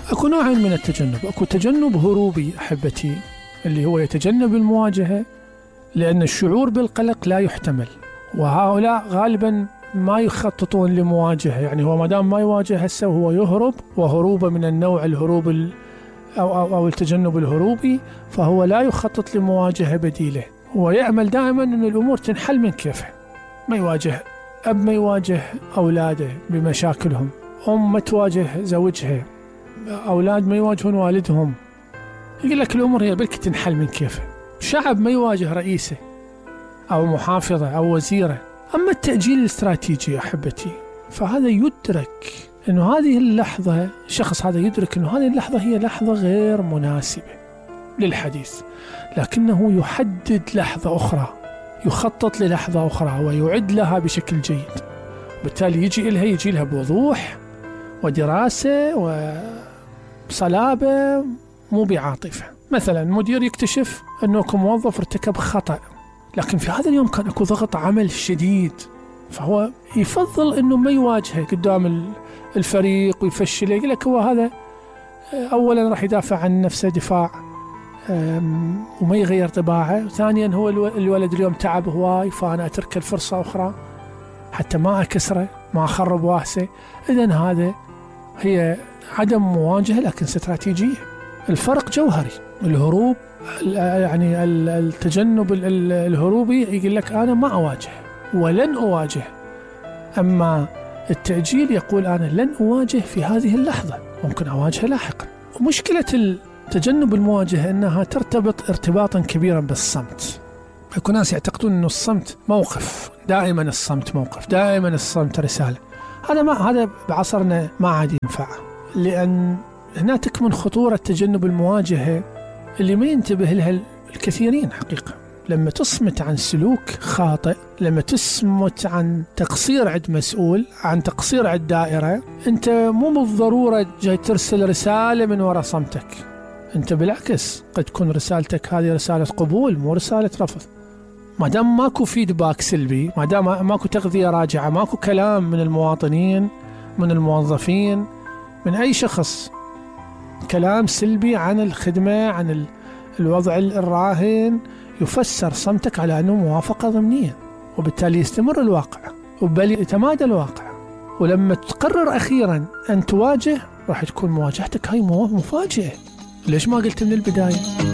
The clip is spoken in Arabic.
أكو نوعين من التجنب. أكو تجنب هروبي أحبتي، اللي هو يتجنب المواجهة لأن الشعور بالقلق لا يحتمل، وهؤلاء غالبا ما يخططون لمواجهة. يعني هو مدام ما يواجه هسه وهو يهرب، وهروبه من النوع الهروب أو التجنب الهروبي، فهو لا يخطط لمواجهة بديلة. هو يعمل دائما أن الأمور تنحل من كيفه. ما يواجه أب، ما يواجه أولاده بمشاكلهم، أم ما تواجه زوجها، أولاد ما يواجهون والدهم، يقول لك الأمور هي بلك تنحل من كيفه. شعب ما يواجه رئيسه أو محافظة أو وزيره. أما التأجيل الاستراتيجي أحبتي، فهذا يدرك أنه هذه اللحظة، الشخص هذا يدرك أنه هذه اللحظة هي لحظة غير مناسبة للحديث، لكنه يحدد لحظة أخرى، يخطط للحظة أخرى ويعد لها بشكل جيد. بالتالي يجي لها بوضوح ودراسة وصلابة، مو بعاطفة. مثلا مدير يكتشف أنه موظف ارتكب خطأ، لكن في هذا اليوم كان أكو ضغط عمل شديد، فهو يفضل أنه ما يواجهه قدام الفريق ويفشله. يقول لك هو هذا أولا راح يدافع عن نفسه دفاع وما يغير طباعه، ثانيا هو الولد اليوم تعب هواي، فأنا أترك الفرصة أخرى حتى ما أكسره، ما أخرب واسه. إذن هذا هي عدم مواجهة لكن استراتيجية. الفرق جوهري. الهروب يعني التجنب الهروبي يقول لك أنا ما أواجه ولن أواجه، أما التأجيل يقول أنا لن أواجه في هذه اللحظة، ممكن أواجه لاحقا. ومشكلة التجنب المواجهة أنها ترتبط ارتباطا كبيرا بالصمت. يكون ناس يعتقدون أنه الصمت موقف، دائما الصمت موقف، دائما الصمت رسالة. هذا بعصرنا ما عاد ينفع، لأن هنا تكمن خطورة تجنب المواجهة اللي ما ينتبه لها الكثيرين حقيقة. لما تصمت عن سلوك خاطئ، لما تصمت عن تقصير عند مسؤول، عن تقصير عند دائرة، أنت مو بالضرورة جاي ترسل رسالة من وراء صمتك. أنت بالعكس قد تكون رسالتك هذه رسالة قبول، مو رسالة رفض. ما دام ماكو فيدباك سلبي، ما دام ماكو تغذية راجعة، ماكو كلام من المواطنين، من الموظفين، من أي شخص، كلام سلبي عن الخدمة، عن الوضع الراهن، يفسر صمتك على أنه موافقة ضمنية، وبالتالي يستمر الواقع وبل يتمادى الواقع. ولما تقرر أخيرا أن تواجه، راح تكون مواجهتك هاي مفاجئة. ليش ما قلت من البداية؟